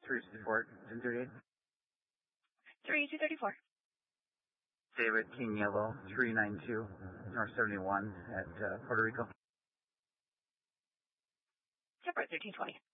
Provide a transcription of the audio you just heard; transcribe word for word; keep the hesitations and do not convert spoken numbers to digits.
three sixty-four, ten thirty-eight. three two thirty-four. David King Yellow, three nine two, North seventy-one at uh, Puerto Rico. September thirteen twenty.